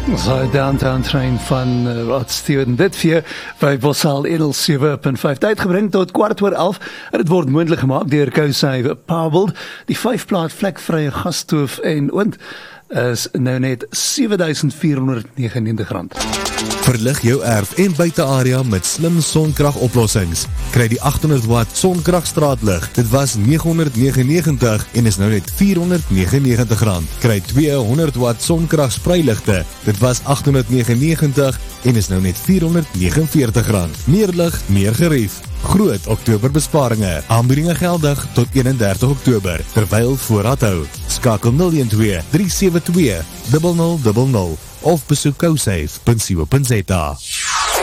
So, Downtown Train van Rod Stewart. Dit vir by Bossal Edel 7.5. Tyd gebring tot 11:15. En dit word moontlik gemaak deur Kousy Paweld. Die 5-plaat vlekvrye gasstoof en oond is nou net R7,499. Verlig jou erf en buitearea met slim sonkragoplossings. Kry die 800 watt sonkragstraatlig. Dit was R999 en is nou net R499. Kry 200 watt sonkragspreiligte. Dit was R899 en is nou net R449. Meer lig, meer gerief. Groot Oktoberbesparinge. Aanbiedinge geldig tot 31 Oktober, terwyl voorraad hou. Skakel 012 372 0000 of besoek kousave.co.za.